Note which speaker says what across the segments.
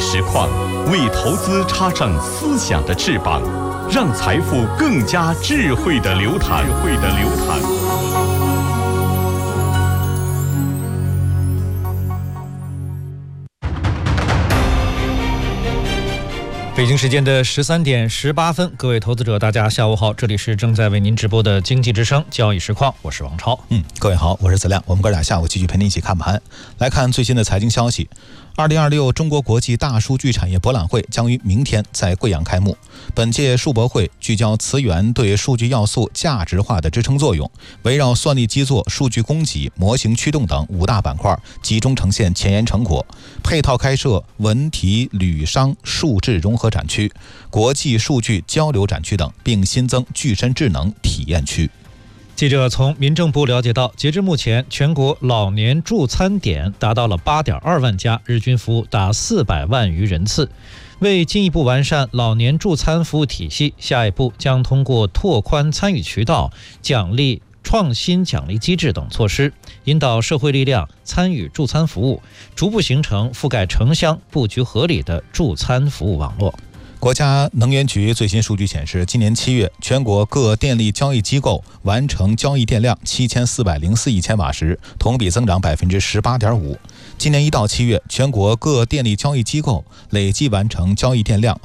Speaker 1: 实况，为投资插上思想的翅膀，让财富更加智慧的流淌。
Speaker 2: 北京时间的13点18分，各位投资者，大家下午好，这里是正在为您直播的经济之声交易实况，我是王超。
Speaker 3: 各位好，我是子亮，我们哥俩下午继续陪您一起看盘。来看最新的财经消息。2026中国国际大数据产业博览会将于明天在贵阳开幕。本届数博会聚焦磁源对数据要素价值化的支撑作用，围绕算力基座、数据供给、模型驱动等5大板块，集中呈现前沿成果。配套开设文体旅商数智融合展区、国际数据交流展区等，并新增具身智能体验区。
Speaker 2: 记者从民政部了解到，截至目前，全国老年助餐点达到了8.2万家，日均服务达400万余人次。为进一步完善老年助餐服务体系，下一步将通过拓宽参与渠道、奖励、创新奖励机制等措施，引导社会力量参与助餐服务，逐步形成覆盖城乡、布局合理的助餐服务网络。
Speaker 3: 国家能源局最新数据显示，今年7月，全国各电力交易机构完成交易电量7404亿千瓦时，同比增长18.5%。今年1到7月，全国各电力交易机构累计完成交易电量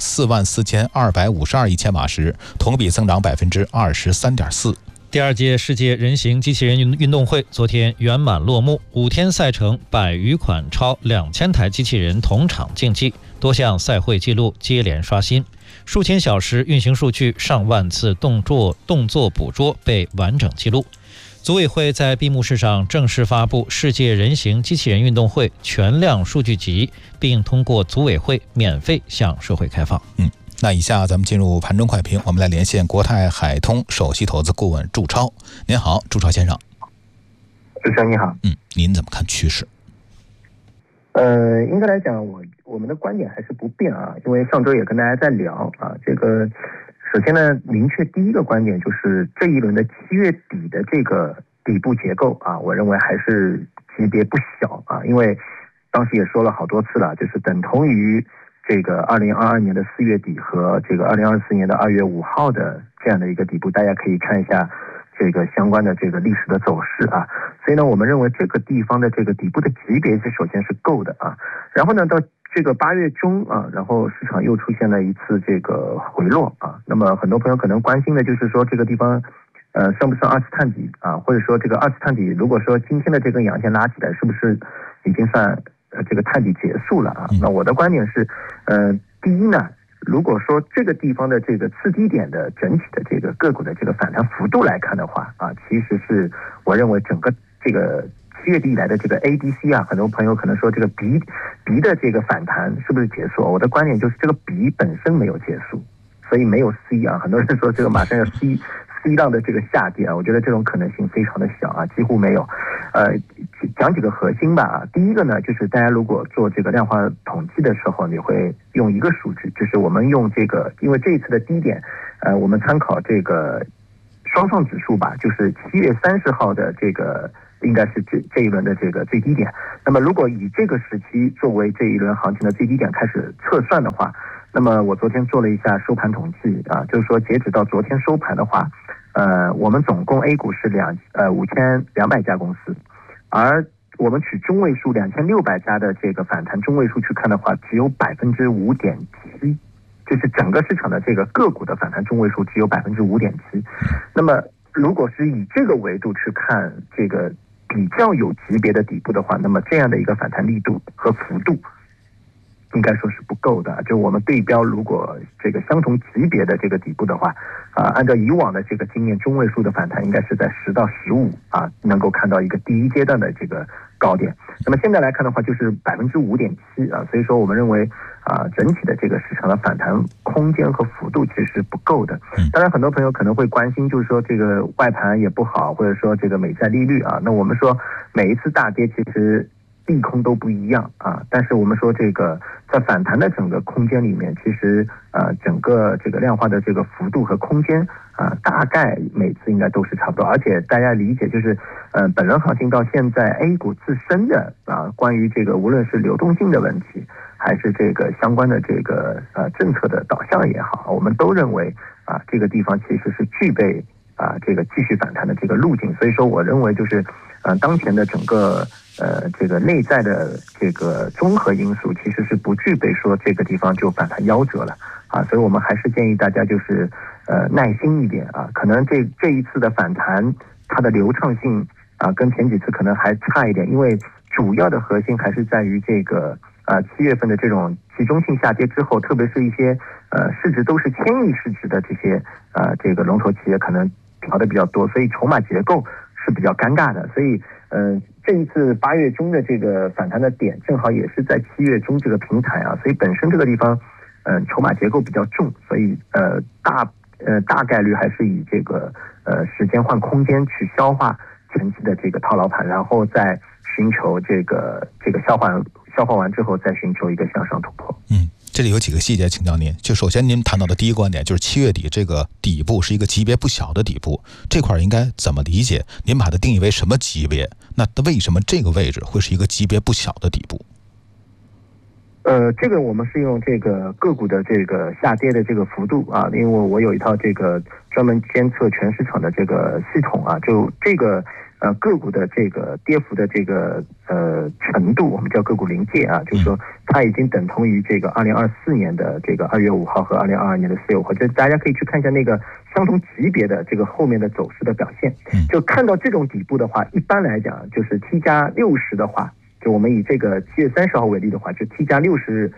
Speaker 3: 44252亿千瓦时，同比增长23.4%。
Speaker 2: 第2届世界人形机器人运动会昨天圆满落幕，5天赛程100余款超2000台机器人同场竞技，多项赛会纪录接连刷新，数千小时运行数据、上万次动作捕捉被完整记录。组委会在闭幕式上正式发布世界人形机器人运动会全量数据集，并通过组委会免费向社会开放。
Speaker 3: 那以下咱们进入盘中快评，我们来连线国泰海通首席投资顾问祝超。您好，祝超先生。
Speaker 4: 主持人你好。
Speaker 3: 您怎么看趋势？
Speaker 4: 应该来讲，我们的观点还是不变啊，因为上周也跟大家在聊啊，这个首先呢，明确第一个观点就是这一轮的7月底的这个底部结构啊，我认为还是级别不小啊，因为当时也说了好多次了，就是等同于这个2022年的4月底和这个2024年的2月5号的这样的一个底部，大家可以看一下这个相关的这个历史的走势啊。所以呢，我们认为这个地方的这个底部的级别是首先是够的啊。然后呢，到这个8月中啊，然后市场又出现了一次这个回落啊。那么很多朋友可能关心的就是说这个地方算不算二次探底啊？或者说这个二次探底，如果说今天的这根阳线拉起来，是不是已经算这个探底结束了啊？那我的观点是，第一呢，如果说这个地方的这个次低点的整体的这个个股的这个反弹幅度来看的话啊，其实是我认为整个这个7月底以来的这个 ADC 啊，很多朋友可能说这个B的这个反弹是不是结束？我的观点就是这个 B 本身没有结束，所以没有 C 啊。很多人说这个马上要 C 浪的这个下跌啊，我觉得这种可能性非常的小啊，几乎没有。讲几个核心吧啊。第一个呢，就是大家如果做这个量化统计的时候，你会用一个数据，就是我们用这个，因为这一次的低点，我们参考这个双创指数吧，就是7月30号的这个应该是这一轮的这个最低点。那么如果以这个时期作为这一轮行情的最低点开始测算的话，那么我昨天做了一下收盘统计啊，就是说截止到昨天收盘的话，我们总共 A 股是5200家公司，而我们取中位数2600家的这个反弹中位数去看的话，只有5.7%，就是整个市场的这个个股的反弹中位数只有5.7%。那么如果是以这个维度去看这个比较有级别的底部的话，那么这样的一个反弹力度和幅度应该说是不够的。就我们对标如果这个相同级别的这个底部的话，按照以往的这个经验，中位数的反弹应该是在10到15啊，能够看到一个第一阶段的这个高点。那么现在来看的话，就是5.7%啊，所以说我们认为整体的这个市场的反弹空间和幅度其实是不够的。当然，很多朋友可能会关心，就是说这个外盘也不好，或者说这个美债利率啊，那我们说每一次大跌其实利空都不一样啊，但是我们说这个在反弹的整个空间里面，其实整个这个量化的这个幅度和空间大概每次应该都是差不多，而且大家理解就是本轮行情到现在 A 股自身的关于这个无论是流动性的问题， 还是这个相关的这个政策的导向也好，我们都认为这个地方其实是具备这个继续反弹的这个路径。所以说我认为就是当前的整个这个内在的这个综合因素其实是不具备说这个地方就反弹夭折了所以我们还是建议大家就是耐心一点可能这一次的反弹它的流畅性跟前几次可能还差一点，因为主要的核心还是在于这个7月份的这种集中性下跌之后，特别是一些市值都是千亿市值的这些这个龙头企业可能调的比较多，所以筹码结构是比较尴尬的。所以这一次8月中的这个反弹的点正好也是在7月中这个平台所以本身这个地方筹码结构比较重，所以大概率还是以这个时间换空间去消化前期的这个套牢盘，然后再寻求这个消化完之后再寻求一个向上突破。
Speaker 3: 这里有几个细节请教您。就首先您谈到的第一个观点就是7月底这个底部是一个级别不小的底部，这块应该怎么理解？您把它定义为什么级别？那为什么这个位置会是一个级别不小的底部？
Speaker 4: 这个我们是用这个个股的这个下跌的这个幅度因为我有一套这个专门监测全市场的这个系统就这个个股的这个跌幅的这个程度，我们叫个股临界就是说它已经等同于这个2024年的这个2月5号和2022年的4月5号，就大家可以去看一下那个相同级别的这个后面的走势的表现。就看到这种底部的话，一般来讲就是 T+60 的话，就我们以这个7月30号为例的话，就 T+60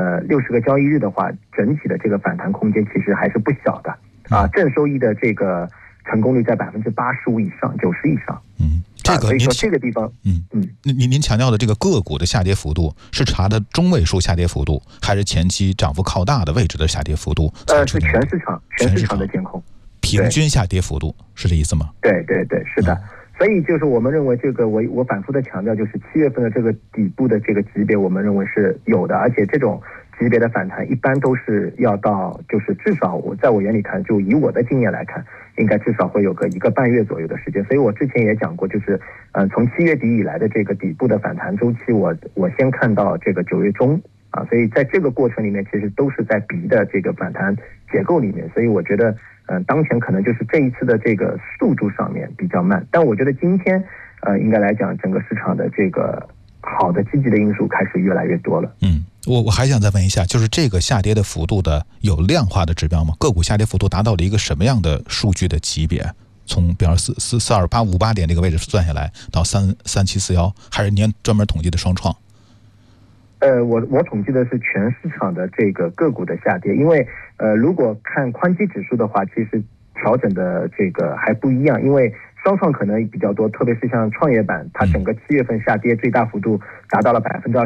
Speaker 4: 60个交易日的话，整体的这个反弹空间其实还是不小的正收益的这个成功率在85%以上，90%以上。
Speaker 3: 这个
Speaker 4: 所以说这个地方
Speaker 3: 您强调的这个个股的下跌幅度是查的中位数下跌幅度，还是前期涨幅靠大的位置的下跌幅度？
Speaker 4: 是全市场的监控，
Speaker 3: 平均下跌幅度是这意思吗？
Speaker 4: 对，是的。所以就是我们认为这个我反复的强调，就是7月份的这个底部的这个级别，我们认为是有的，而且这种级别的反弹一般都是要到，就是至少在我眼里看，就以我的经验来看，应该至少会有个1个半月左右的时间。所以我之前也讲过，就是从7月底以来的这个底部的反弹周期，我先看到这个9月中所以在这个过程里面，其实都是在B的这个反弹结构里面。所以我觉得当前可能就是这一次的这个速度上面比较慢，但我觉得今天应该来讲，整个市场的这个好的积极的因素开始越来越多了。
Speaker 3: 我还想再问一下，就是这个下跌的幅度的有量化的指标吗？个股下跌幅度达到了一个什么样的数据的级别？从比方42858点这个位置算下来到33741，还是您专门统计的双创？
Speaker 4: 我统计的是全市场的这个个股的下跌，因为如果看宽基指数的话，其实调整的这个还不一样，因为双创可能比较多，特别是像创业板，它整个7月份下跌最大幅度达到了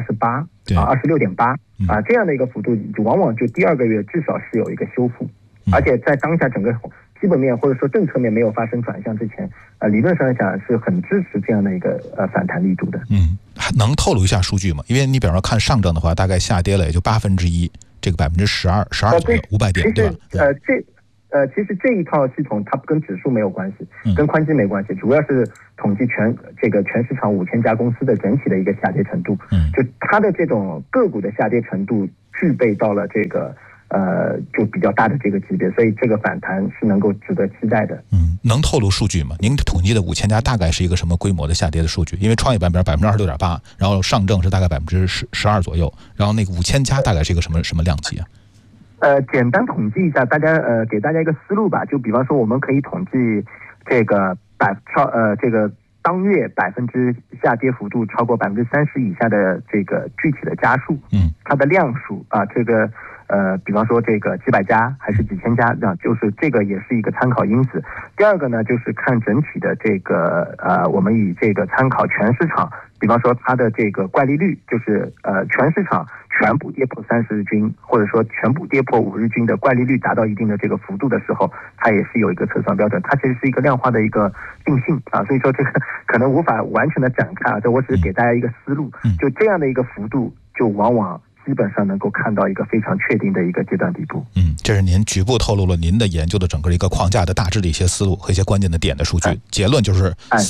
Speaker 4: 28%，26.8%这样的一个幅度，往往就第2个月至少是有一个修复，而且在当下整个基本面或者说政策面没有发生转向之前，理论上讲是很支持这样的一个反弹力度的。
Speaker 3: 能透露一下数据吗？因为你比方说看上证的话，大概下跌了也就1%，这个12%左右，500点，对吧？
Speaker 4: 其实这一套系统它跟指数没有关系，跟宽基没关系，主要是统计全市场5000家公司的整体的一个下跌程度。就它的这种个股的下跌程度具备到了这个就比较大的这个级别，所以这个反弹是能够值得期待的。
Speaker 3: 能透露数据吗？您统计的5000家大概是一个什么规模的下跌的数据？因为创业板比26.8%，然后上证是大概12%左右，然后那个5000家大概是一个什么量级啊？
Speaker 4: 简单统计一下，给大家一个思路吧。就比方说，我们可以统计这个当月下跌幅度超过30%以下的这个具体的家数，它的量数比方说这个几百家还是几千家，就是这个也是一个参考因子。第二个呢，就是看整体的这个我们以这个参考全市场，比方说它的这个怪利率，就是全市场全部跌破30日均，或者说全部跌破5日均的怪利率达到一定的这个幅度的时候，它也是有一个测算标准，它其实是一个量化的一个定性所以说这个可能无法完全的展开这我只是给大家一个思路，就这样的一个幅度就往往基本上能够看到一个非常确定的一个阶段底部。
Speaker 3: 这是您局部透露了您的研究的整个一个框架的大致的一些思路和一些关键的点的数据。结论就是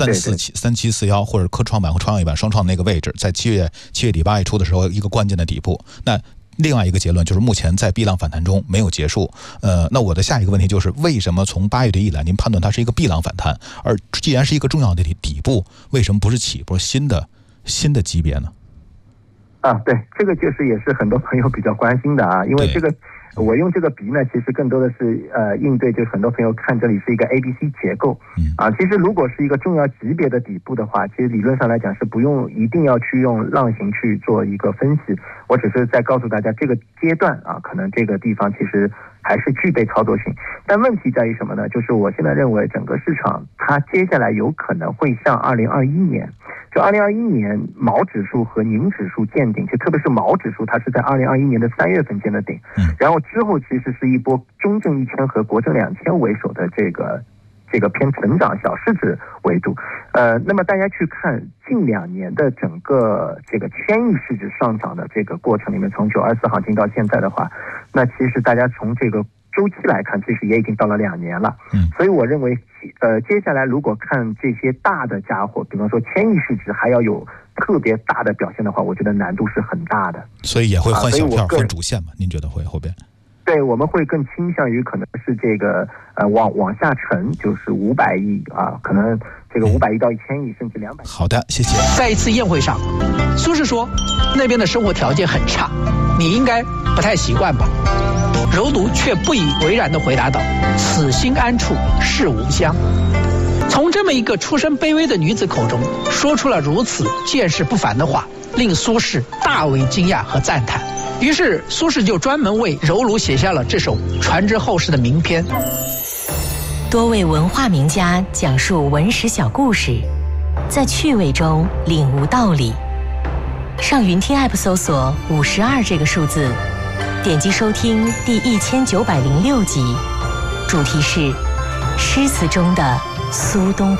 Speaker 3: 3741或者科创板和创业板双创那个位置，在7月底8月初的时候一个关键的底部。那另外一个结论就是目前在B浪反弹中没有结束。那我的下一个问题就是，为什么从8月底以来，您判断它是一个 B 浪反弹，而既然是一个重要的底部，为什么不是起波新的级别呢？
Speaker 4: 对，这个就是也是很多朋友比较关心的啊，因为这个我用这个比呢，其实更多的是应对，就是很多朋友看这里是一个 ABC 结构其实如果是一个重要级别的底部的话，其实理论上来讲是不用一定要去用浪形去做一个分析，我只是在告诉大家这个阶段可能这个地方其实还是具备操作性。但问题在于什么呢？就是我现在认为整个市场它接下来有可能会像2021年，就2021年毛指数和宁指数见顶，就特别是毛指数它是在2021年的3月份见的顶，然后之后其实是一波中证1000和国证2000为首的这个偏成长小市值维度。那么大家去看近2年的整个这个千亿市值上涨的这个过程里面，从924行情到现在的话，那其实大家从这个周期来看，其实也已经到了2年了。所以我认为接下来如果看这些大的家伙，比方说千亿市值还要有特别大的表现的话，我觉得难度是很大的。
Speaker 3: 所以也会换小票换主线嘛？您觉得会后边？
Speaker 4: 对，我们会更倾向于可能是这个往下沉，就是500亿可能这个500亿到1000亿甚至200亿。
Speaker 3: 好的，谢谢。
Speaker 5: 在一次宴会上，苏轼说那边的生活条件很差，你应该不太习惯吧？柔独却不以为然地回答道：此心安处是吾乡。从这么一个出身卑微的女子口中说出了如此见识不凡的话，令苏轼大为惊讶和赞叹。于是苏轼就专门为柔儒写下了这首传之后世的名篇。
Speaker 6: 多位文化名家讲述文史小故事，在趣味中领悟道理。上云听 App 搜索52这个数字，点击收听第1906集，主题是诗词中的苏东